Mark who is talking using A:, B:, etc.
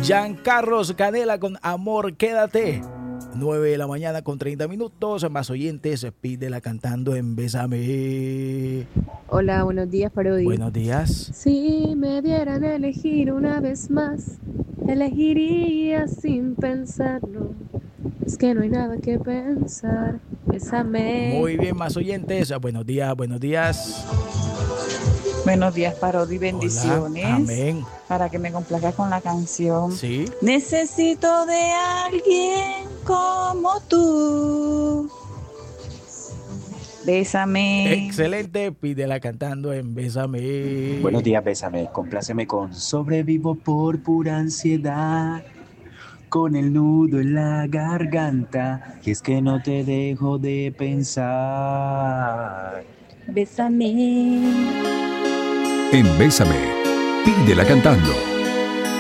A: Giancarlos Canela con Amor, quédate. 9 de la mañana con 30 minutos. Más oyentes, pídela cantando en Bésame.
B: Hola, buenos días, Parodi.
A: Buenos días.
B: Si me dieran a elegir una vez más, elegiría sin pensarlo. Es que no hay nada que pensar. Bésame.
A: Muy bien, más oyentes. Buenos días, buenos días.
C: Buenos días, Parodi, bendiciones.
A: Hola, amén.
C: Para que me complazcas con la canción.
A: Sí.
C: Necesito de alguien como tú. Bésame.
A: Excelente, pídela cantando en Bésame.
D: Buenos días, Bésame. Compláceme con Sobrevivo por pura ansiedad, con el nudo en la garganta, y es que no te dejo de pensar.
C: Bésame.
E: En Bésame, pídela cantando.